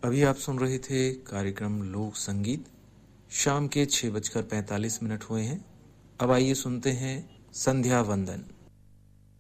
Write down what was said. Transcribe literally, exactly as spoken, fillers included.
अभी आप सुन रहे थे कार्यक्रम लोक संगीत। शाम के छः बजकर पैंतालीस मिनट हुए हैं। अब आइए सुनते हैं संध्या वंदन।